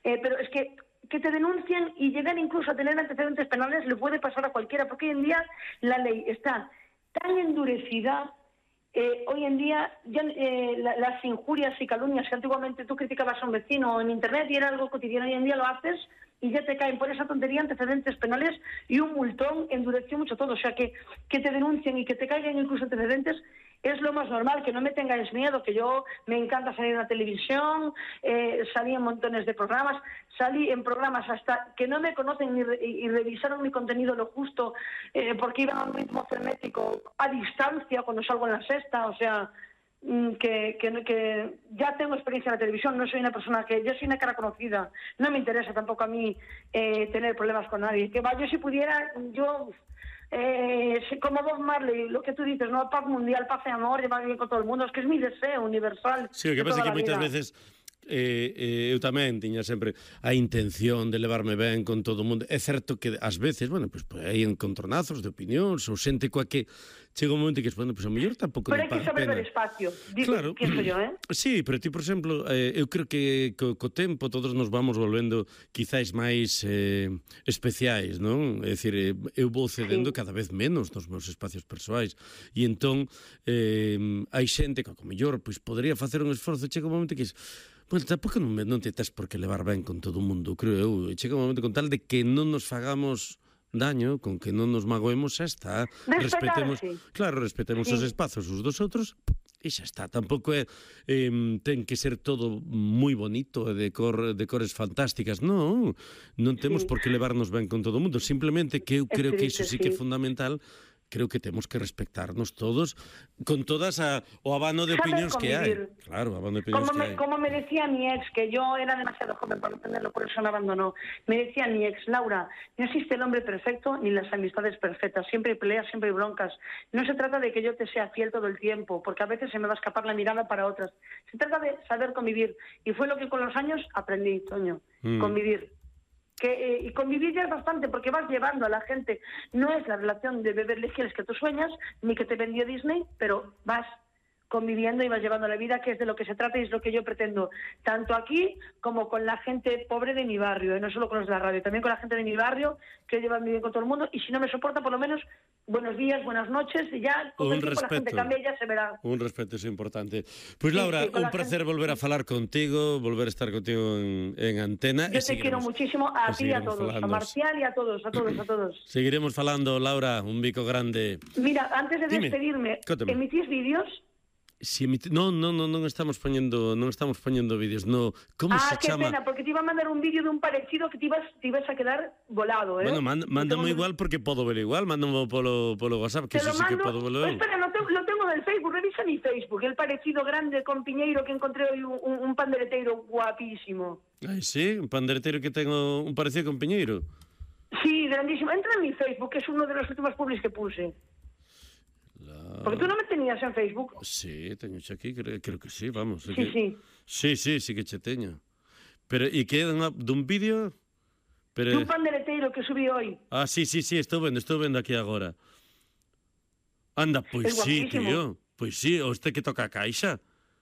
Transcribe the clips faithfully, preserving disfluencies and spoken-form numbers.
Eh, pero es que que te denuncien y llegan incluso a tener antecedentes penales le puede pasar a cualquiera, porque hoy en día la ley está tan endurecida. Eh, hoy en día ya, eh, la, las injurias y calumnias que antiguamente tú criticabas a un vecino en internet y era algo cotidiano, hoy en día lo haces y ya te caen por esa tontería antecedentes penales y un multón endureció mucho todo. O sea, que, que te denuncien y que te caigan incluso antecedentes es lo más normal, que no me tengáis miedo, que yo me encanta salir en la televisión, eh, salí en montones de programas, salí en programas hasta que no me conocen ni re, y, y revisaron mi contenido lo justo, eh, porque iba a un ritmo frenético a distancia cuando salgo en la sexta, o sea, que, que, que ya tengo experiencia en la televisión, no soy una persona que, yo soy una cara conocida, no me interesa tampoco a mí eh, tener problemas con nadie, que va, yo si pudiera, yo... Eh, como Bob Marley, lo que tú dices, no, paz mundial, paz y amor, llevar bien con todo el mundo, es que es mi deseo universal. Sí, o que pasa é que moitas veces eh, eh, eu tamén tiña sempre a intención de levarme ben con todo o mundo. É certo que ás veces, bueno, pues, pues hai encontronazos de opinións ou xente coa que chega un momento que, bueno, pues a mellor tampouco pero me paga pena. Pero hai que saber ver espacio, digo, claro. pienso yo, eh? Sí, pero ti, por exemplo, eh, eu creo que co, co tempo todos nos vamos volvendo quizáis máis eh, especiais, non? É dicir, eh, eu vou cedendo sí. cada vez menos nos meus espacios persoais e entón eh, hai xente que, como mellor, pois podría facer un esforzo, chega un momento que es, bueno, tampouco non, non te tes por que levar ben con todo o mundo, creo eu, chega un momento con tal de que non nos fagamos daño, con que non nos magoemos, xa está. Respetemos, claro, respetemos sí. os espazos uns dos outros e xa está. Tampouco é eh, ten que ser todo moi bonito e de, cor, de cores fantásticas. Non, non temos sí. por que levarnos ben con todo o mundo. Simplemente que eu creo que iso sí que é fundamental. Creo que temos que respectarnos todos con todas a, o abano de opinións que hai. Claro, abano de opinións como que me, hai. Como me decía mi ex, que yo era demasiado joven para entenderlo, por eso me abandonó. Me decía mi ex, Laura, no existe el hombre perfecto ni las amistades perfectas. Siempre hay peleas, siempre hay broncas. No se trata de que yo te sea fiel todo el tiempo, porque a veces se me va a escapar la mirada para otras. Se trata de saber convivir. Y fue lo que con los años aprendí, Toño, mm. convivir. Que, eh, y convivir ya es bastante porque vas llevando a la gente, no es la relación de Beverly Hills que tú sueñas ni que te vendió Disney, pero vas conviviendo y vas llevando la vida, que es de lo que se trata y es lo que yo pretendo, tanto aquí como con la gente pobre de mi barrio, y no solo con los de la radio, también con la gente de mi barrio, que llevan bien con todo el mundo, y si no me soporta, por lo menos, buenos días, buenas noches, y ya con el tiempo la gente cambia y ya se verá. Un respeto es importante. Pues Laura, sí, sí, un placer gente... volver a falar contigo, volver a estar contigo en, en antena. Yo te quiero muchísimo, a ti y a todos, falando. A Marcial y a todos, a todos, a todos. Seguiremos falando, Laura, un bico grande. Mira, antes de Dime, despedirme, Cótame. ¿emitís vídeos? Si emite... No, no, no, non estamos poñendo, non estamos poñendo vídeos, no. Como ah, se qué chama? Pena, porque te iba a mandar un vídeo de un parecido que te ibas, te ibas a quedar volado, eh. Bueno, manda, mándame igual porque podo ver igual, mándame polo, polo WhatsApp, que eso sí que podo verlo. Pues espera, no te, lo tengo del Facebook, revisa mi Facebook, el parecido grande con Piñeiro que encontré hoy, un, un pandereteiro guapísimo. Ay, sí, un pandereteiro que tengo un parecido con Piñeiro. Sí, grandísimo. Entra en mi Facebook, que es uno de los últimos publics que puse. La... Porque tú non me tenías en Facebook. Sí, teño xe aquí, creo, creo que sí, vamos. Sí, que... sí. Sí, sí, sí que che teño. Pero, e que é dun vídeo? Pero... un pandereteiro que subí hoy. Ah, sí, sí, sí, estou vendo, estou vendo aquí agora. Anda, pois sí, tío. Pois sí, o este que toca a caixa.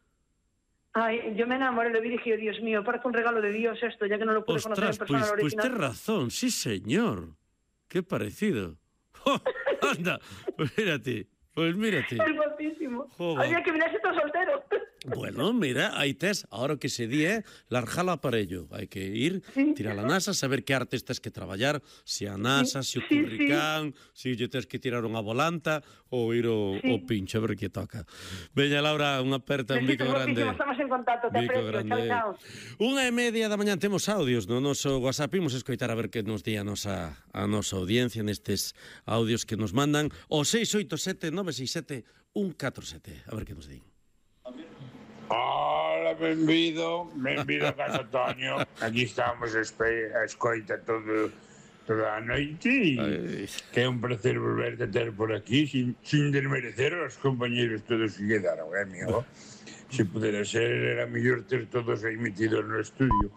Ay, yo me enamoré, lo vi y dije, Dios mío, parece un regalo de Dios esto, ya que no lo pude Ostras, conocer en persona pues, original. Pues tienes razón, sí, señor. Qué parecido. Oh, anda, pues mírate. Pues mírate. Es guapísimo. Había que mirar si estás soltero. Bueno, mira, aí tes, ahora que se di é largar aparello. Hai que ir, sí. tirar a NASA, saber que artes tes que traballar, se a NASA, se o curricán, se sí. lle tes que tirar unha volanta ou ir o, sí. o pincho, a ver que toca. Veña, Laura, unha aperta, un bico grande. Estamos en contacto, te aprecio. Chao, chao. Unha e media da mañá temos audios no noso WhatsApp. Imos escoitar a ver que nos di a nosa, a nosa audiencia nestes audios que nos mandan o seis oito sete nove seis sete un catro sete. A ver que nos din. Hola, benvido, benvido a casa Toño. Aquí estamos a escoita todo, toda a noite e que é un placer volverte a ter por aquí sin, sin desmerecer aos compañeros todos que quedaron, eh, amigo? Se pudera ser, era mellor ter todos aí metidos no estudio.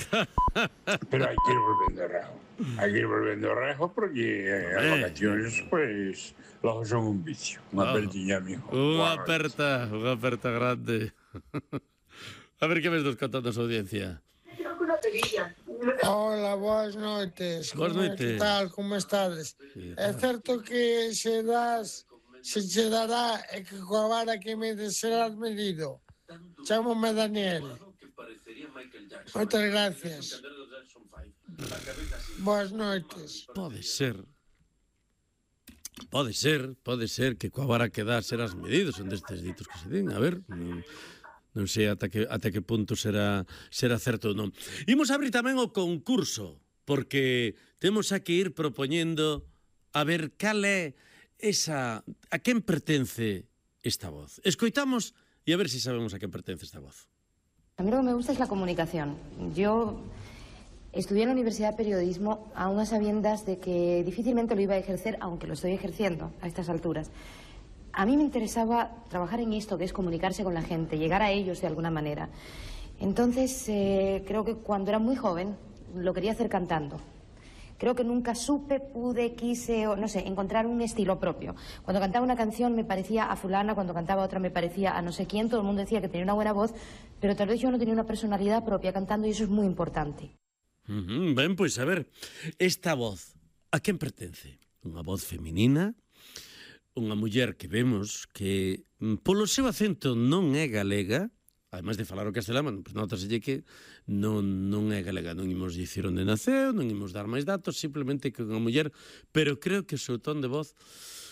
Pero hai que ir volvendo a rejo. Hai que ir volvendo a rejo porque eh, as vacaciones, pues, logo son un vicio. Unha apertiña, amigo. Unha aperta, unha aperta grande. A ver que ves dos contando a audiencia. Hola, boas noites. Boas noites. Que tal, como estades? É certo que se das, se che dará e que coa vara que me serás medido. Chámome Daniel. Moitas gracias. Boas noites. Pode ser. Pode ser, pode ser que coa vara que dá serás medido, son destes ditos que se din. A ver, non, non sei ata que, ata que punto será, será certo ou non. Imos abrir tamén o concurso, porque temos a que ir propoñendo a ver cal é esa... a quen pertence esta voz. Escoitamos e a ver se si sabemos a quen pertence esta voz. A mí lo que me gusta es la comunicación. Yo estudié en la Universidad de Periodismo a unas sabiendas de que difícilmente lo iba a ejercer, aunque lo estoy ejerciendo a estas alturas. A mí me interesaba trabajar en esto, que es comunicarse con la gente, llegar a ellos de alguna manera. Entonces, eh, creo que cuando era muy joven lo quería hacer cantando. Creo que nunca supe, pude, quise, o no sé, encontrar un estilo propio. Cuando cantaba una canción me parecía a fulana, cuando cantaba otra me parecía a no sé quién, todo el mundo decía que tenía una buena voz, pero tal vez yo no tenía una personalidad propia cantando y eso es muy importante. Uh-huh. Ben, pois a ver, esta voz, a quen pertence? Unha voz feminina, unha muller que vemos que polo seu acento non é galega, ademais de falar o castelán, pues notaselle que non, non é galega, non imos dicir onde naceu, non imos dar máis datos, simplemente que unha muller, pero creo que o seu ton de voz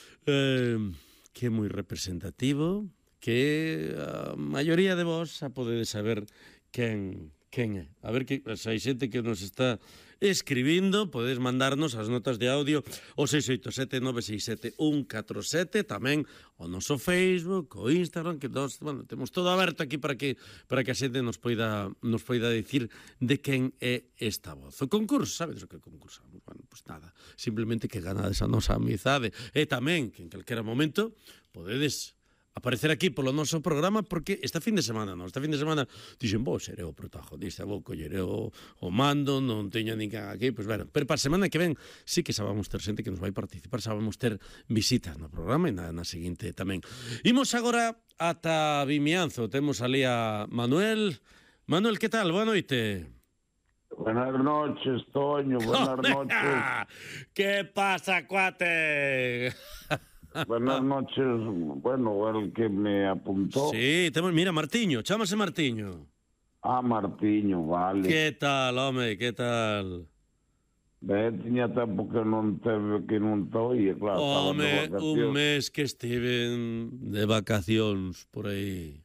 eh, que é moi representativo, que a maioría de vos xa podedes saber quen, quen é. A ver, que se hai xente que nos está escribindo, podedes mandarnos as notas de audio o seis oito sete nove seis sete un catro sete, tamén o noso Facebook, o Instagram, que nos, bueno, temos todo aberto aquí para que para que a xente nos poida nos poida dicir de quen é esta voz. O concurso, sabedes o que concursamos? Bueno, pois pues nada, simplemente que ganades a nosa amizade e tamén que en calquera momento podedes aparecer aquí polo noso programa, porque esta fin de semana non, esta fin de semana dixen, vou seré o protagonista, vou colleré o, o mando, non teño ninguén aquí, pois bueno, pero para a semana que ven sí que sabamos ter xente que nos vai participar, sabamos ter visitas no programa e na, na seguinte tamén. Imos agora ata Vimianzo, temos ali a Manuel. Manuel, que tal? Boa noite. Buenas noches, Toño, buenas noches. Que pasa, cuate? Buenas noches, bueno, el que me apuntó. Sí, temos, mira, Martiño, chámase Martiño. Ah, Martiño, vale. Que tal, home, que tal? Ben, tiña tempo que non teve, que non te oía, claro. Home, un mes que estiven de vacacións por aí.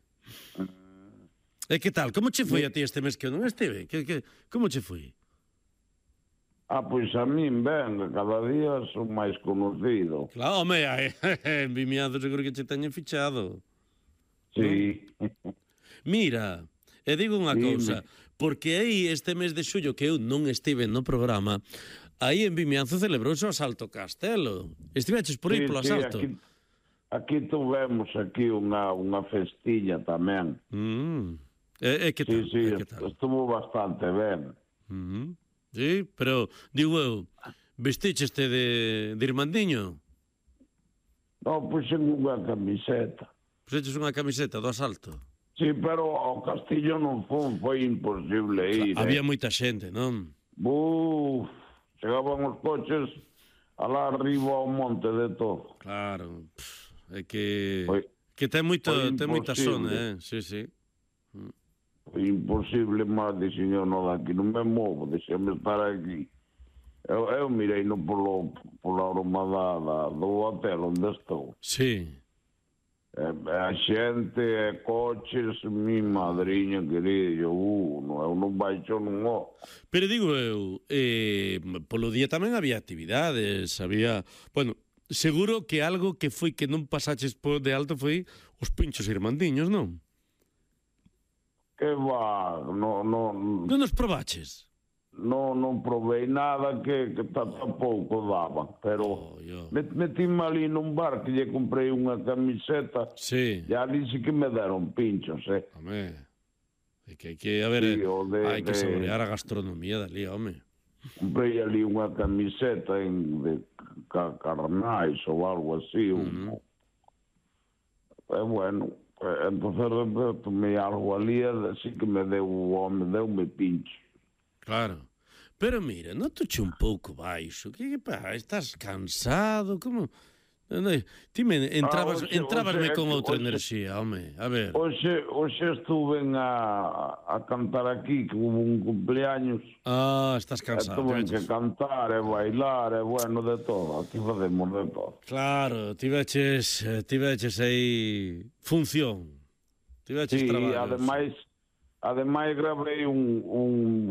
E que tal, como che foi a ti este mes que eu non estive? Que, que, como che foi? Ah, pois a min, ben, cada día son máis conocido. Claro, home, en Vimianzo seguro que che teñen fichado. Sí. ¿No? Mira, e digo unha cousa, porque aí este mes de xullo que eu non estive no programa, aí en Vimianzo celebrouse o Asalto Castelo. Estiveches por aí sí, polo sí, asalto? Aquí, aquí tuvemos aquí unha, unha festilla tamén. Mm. E, e que tal? Sí, sí, e que tal? Estuvo bastante ben. Mm. Sí, pero, digo eu, vesticheste de, de irmandiño? Non, puxen unha camiseta. Puxeches unha camiseta do asalto? Sí, pero ao Castillo non foi, foi imposible ir. Había eh. moita xente, non? Buf, chegaban os coches alá arriba ao monte de todo. Claro, pff, é que Foi, que ten moito ten moita imposible. zona, eh? Sí, sí. Foi imposible, mas dixen eu non daqui, non me movo, deixame estar aquí. Eu, eu mirei no polo, pola aroma da, da, do hotel onde estou. Sí. E, a xente, e coches, mi madriña querida, eu, uh, non, eu non baixo non o. Pero digo eu, eh, polo día tamén había actividades, había, bueno, seguro que algo que foi que non pasaches por de alto foi os pinchos irmandiños, non? Que va, non, non, Non nos probaches? non, non provei nada que, que tampouco daba, pero Oh, yo. met, metime ali nun bar que lle comprei unha camiseta, Sí. e ali sí que me deron pinchos, eh. Home, é que hai que, a ver, Sí, o de- hai que de- saborear a gastronomía dali, home. Comprei ali unha camiseta en, de ca, carnais ou algo así, un, e bueno, eh, entonces tomei algo ali, e así que me deu o home, deu-me pincho. Claro. Pero mira, notoche un pouco baixo. Que pá, estás cansado, como... Ti me entrabas, ah, oxe, entrabasme oxe, con outra oxe, enerxía, home, a ver. Oxe, oxe estuven a, a cantar aquí, que hubo un cumpleaños. Ah, estás cansado. Estuven que cantar e bailar, e bueno, de todo. Aquí facemos de todo. Claro, tiveches, tiveches aí función. Tiveches sí, traballo. ademais, ademais gravei un... un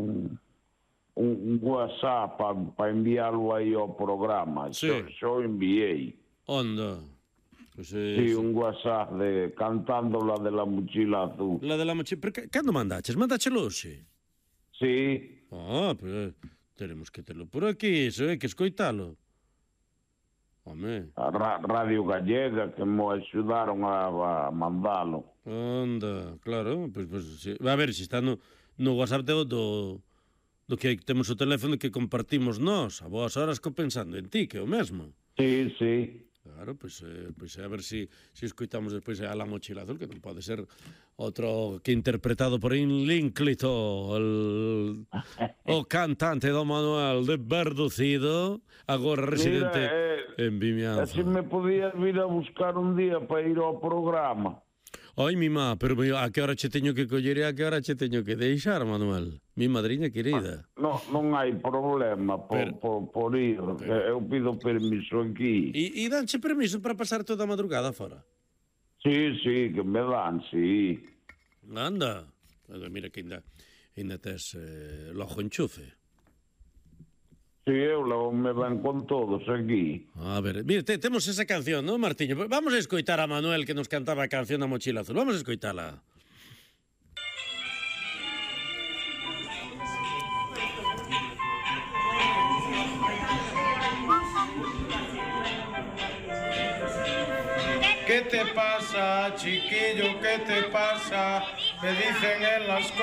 un WhatsApp para pa enviarlo aí ao programa. Sí. Xo, xo enviei. Onda? Pues es... Sí, un WhatsApp de cantando la de la mochila azul. La de la mochila... Pero cando mandaches? Mandáchelo hoxe? Sí. Ah, pero teremos que terlo por aquí, iso é que escoitalo. Home. A ra Radio Gallega que mo axudaron a, a mandalo. Onda, claro. Pues, pues, sí. A ver, se si está no, no WhatsApp do... do... do que temos o teléfono que compartimos nós, a boas horas co pensando en ti, que é o mesmo. Sí, sí. Claro, pois, pues, pues, a ver si, si escoitamos despois a La Mochila Azul, que non pode ser outro que interpretado por Ian Línclito, el, o cantante do Manuel de Verducido, agora residente Mira, eh, en Vimianzo. Se me podías vir a buscar un día para ir ao programa. Ai, mi má, pero a que hora che teño que coller e a que hora che teño que deixar, Manuel? Mi madriña querida. No, non hai problema por, pero, por, por ir. Pero... Eu pido permiso aquí. E, e danche permiso para pasar toda a madrugada fora? Sí, sí, que me dan, sí. Anda. Mira que ainda, ainda tes eh, lojo enchufe. Sí, eu me van con todos aquí. A ver, mire, te, temos esa canción, ¿no, Martiño? Vamos a escoitar a Manuel que nos cantaba a canción da Mochila Azul. Vamos a escoitala. ¿Qué te pasa, chiquillo? ¿Qué te pasa? Me dicen en las